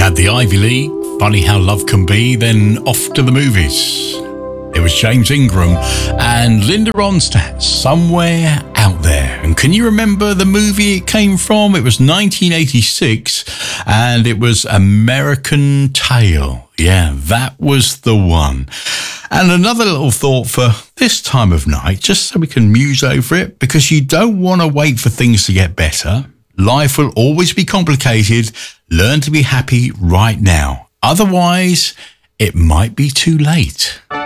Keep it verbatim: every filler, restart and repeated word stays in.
had the Ivy League, Funny How Love Can Be, then off to the movies. It was James Ingram and Linda Ronstadt, Somewhere Out There. And can you remember the movie it came from? It was nineteen eighty-six and it was American Tail. Yeah, that was the one. And another little thought for this time of night, just so we can muse over it, because you don't want to wait for things to get better. Life will always be complicated. Learn to be happy right now. Otherwise, it might be too late.